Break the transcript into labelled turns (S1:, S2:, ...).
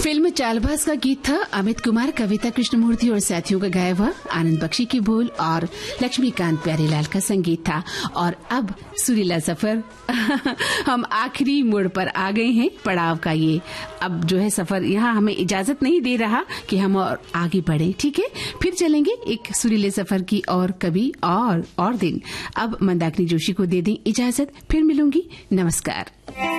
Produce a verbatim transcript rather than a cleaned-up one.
S1: Film Chaalbaaz का गीत था। अमित कुमार, कविता कृष्णमूर्ति और साथियों का गाया हुआ, आनंद बख्शी की बोल और लक्ष्मीकांत प्यारेलाल का संगीत था। और अब सुरीला सफर हम आखिरी मोड़ पर आ गए हैं। पड़ाव का ये अब जो है सफर यहाँ हमें इजाजत नहीं दे रहा कि हम और आगे बढ़े। ठीक है, फिर चलेंगे एक सुरीले सफर की और कभी और और दिन। अब मंदाकिनी जोशी को दे दें इजाजत, फिर मिलूंगी। नमस्कार।